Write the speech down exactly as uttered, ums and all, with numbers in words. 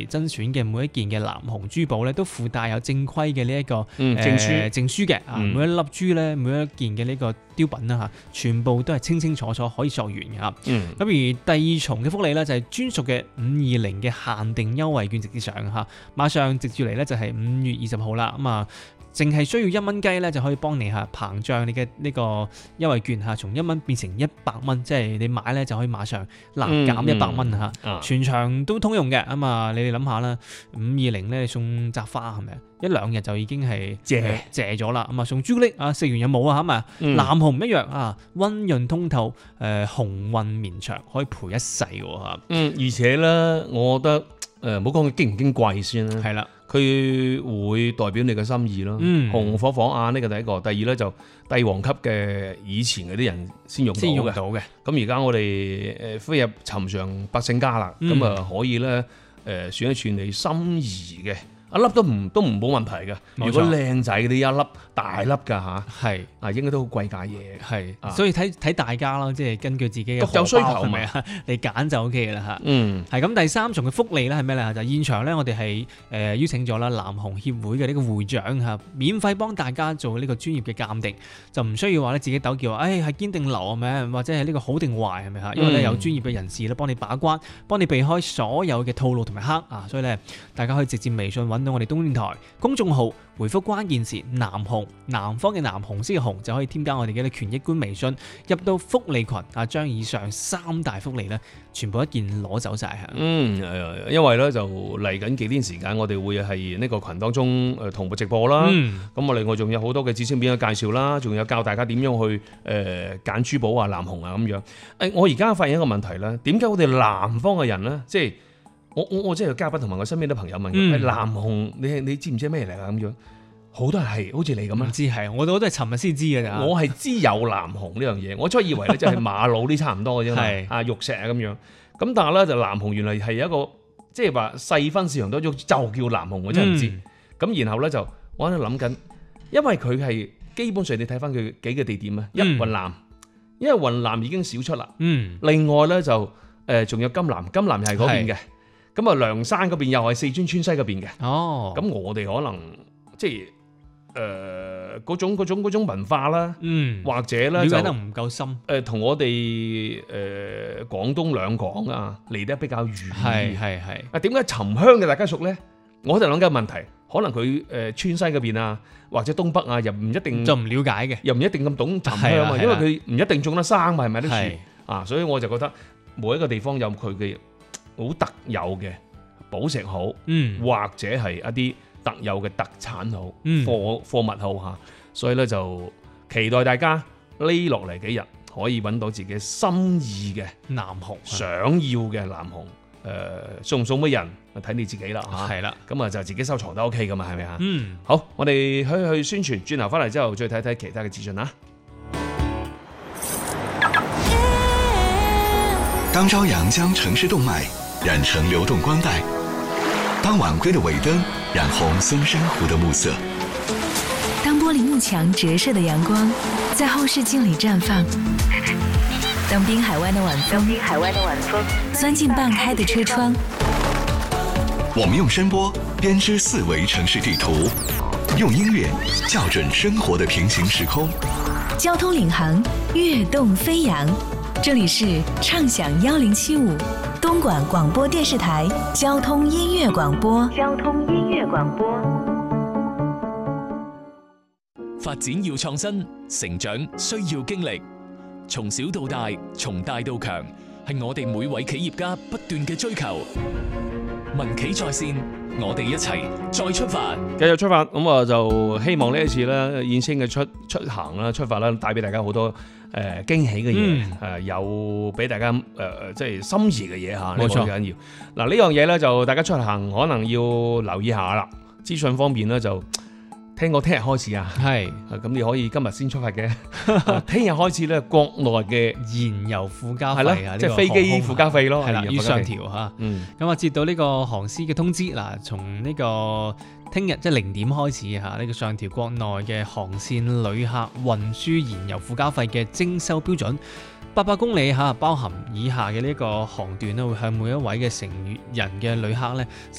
甄選嘅每一件嘅藍紅珠寶咧，都附帶有正規嘅呢一個、 嗯、證書、 呃、證書嘅啊， 嗯、 每一粒珠咧，每一件嘅呢個雕品啦嚇，全部都係清清楚楚可以溯源嘅嚇。咁、 嗯、 而第二重嘅福利咧，就係專屬嘅五二零嘅限定優惠券直接上嚇，馬上直住嚟咧就係五月二十號啦。咁啊〜淨係需要一蚊雞咧，就可以幫你嚇膨脹你嘅呢個優惠券嚇，從一蚊變成一百蚊，即係你買咧就可以馬上嗱減一百蚊嚇， 嗯、 全場都通用嘅。咁啊，你哋諗下啦，五二零咧送扎花係咪？一兩日就已經係謝謝咗啦。咁啊，送朱古力啊，食完有冇啊？係咪？嗯、藍紅唔一樣啊，溫潤通透，誒、呃、紅運綿長，可以陪一世喎嚇。 嗯，而且咧，我覺得誒，唔好講佢經唔經貴先啦。 係啦。 佢會代表你嘅心意咯，嗯、紅火火啊，呢個第一個，第二咧就帝王級嘅以前嗰啲人先用到嘅， 用到嘅。 咁而家我哋誒飛入尋常百姓家啦，咁啊、嗯、可以咧誒選一串你心儀嘅。一粒都唔都唔冇問題嘅，如果靚仔嗰啲一粒大粒㗎嚇，係啊應該都好貴價嘢，係、啊，所以睇睇大家咯，即係根據自己嘅各有需求係咪啊？你揀就 O K 嘅啦嚇。 嗯，係咁第三重嘅福利咧係咩咧？就係、現場咧我哋係誒邀請咗啦藍紅協會嘅呢個會長嚇，免費幫大家做呢個專業嘅鑑定，就唔需要話咧自己糾結話，誒係堅定流係咪？或者係呢個好定壞係咪嚇？因為咧有專業嘅人士咧幫你把關，幫你避開所有嘅套路同埋黑啊，所以咧大家可以直接微信揾到我哋東電台公眾號，回覆關鍵詞南紅，南方嘅南，紅色嘅紅，就可以添加我哋嘅權益觀微信，入到福利群啊，將以上三大福利咧全部一件攞走晒嚇。 嗯，因為咧就嚟緊幾天時間，我哋會係呢個群當中誒同步直播啦。咁、嗯、我另外仲有好多嘅知識面嘅介紹啦，仲有教大家點樣去誒揀、呃、珠寶啊、南紅啊咁樣。誒，我而家發現一個問題咧，點解我哋南方嘅人咧，即係我我我即係有嘉賓同埋我身邊啲朋友問佢，嗯、南紅你你知唔知咩嚟㗎咁樣？好多人係好似你咁樣， 唔知係，我都都係尋日先知嘅咋。 我係知有南紅呢樣嘢，我初以為咧就係馬路啲差唔多嘅啫嘛，啊玉石啊咁樣。咁但係咧就南紅原來係有一個即係話細分市場當中就叫南紅，我真係唔知。咁、嗯、然後咧就我喺度諗緊，因為佢係基本上你睇翻佢幾個地點啊，一雲南，因為雲南已經少出啦。嗯。另外咧就誒仲、呃、有金南，金南又係嗰邊嘅。咁啊涼山嗰邊又係四川川西嗰邊嘅。哦。咁我哋可能即係。誒嗰種嗰種嗰種文化啦，嗯，或者咧就了解得唔夠深，誒同我哋誒廣東兩廣啊離得比較遠，係係係。啊點解沉香嘅大家熟咧？我哋諗緊個問題，可能佢誒川西嗰邊啊，或者東北啊，又唔一定就唔了解嘅，又唔一定咁懂沉香啊，因為佢唔一定種得生嘛，係咪啲樹啊？所以我就覺得每一個地方有佢嘅好特有嘅寶石好，嗯，或者係一啲特有嘅特產好，嗯、貨貨物好嚇，所以咧就期待大家呢落嚟幾日可以揾到自己心意嘅南紅，想要嘅南紅，誒、呃、送唔送俾人睇你自己啦嚇。係啦，咁啊就自己收藏都 OK 噶嘛，係咪啊？嗯，好，我哋去去宣傳，轉頭翻嚟之後再睇睇其他嘅資訊啦。 當朝陽將城市動脈染成流動光帶，當晚歸的尾燈染紅松山湖的暮色， 當玻璃幕牆折射的陽光在後視鏡裏綻放，當濱海灣的晚風，濱海灣的晚風鑽進半開的車窗， 我們用聲波編織四維城市地圖，用音樂校準生活的平行時空。 交通領航，躍動飛揚，這裡是暢享幺零七五。東莞廣播電視台交通音樂廣播，交通音樂廣播。 發展要創新，成長需要經歷。從小到大，從大到強，係我哋每位企業家不斷嘅追求。民企在線，我哋一齊再出發。 繼續出發，咁我就希望呢一次咧，燕青嘅出出行啦、出發啦，帶俾大家好多。誒、呃、驚喜嘅嘢，誒、嗯呃、有俾大家誒、呃、即係心儀嘅嘢嚇，冇錯緊要。嗱呢樣嘢咧就大家出行可能要留意下啦。資訊方面咧就聽講聽日開始啊，係咁你可以今日先出發嘅，聽日開始咧國內嘅燃油附加費啊， 即係飛機附加費咯， 係啦，要上調嚇。嗯，咁啊接到呢個航司嘅通知嗱，從呢個聽日即係零點開始嚇，呢個上調國內嘅航線旅客運輸燃油附加費嘅徵收標準，八百公里嚇，包含以下嘅呢個航段咧，會向每一位嘅成員人嘅旅客咧。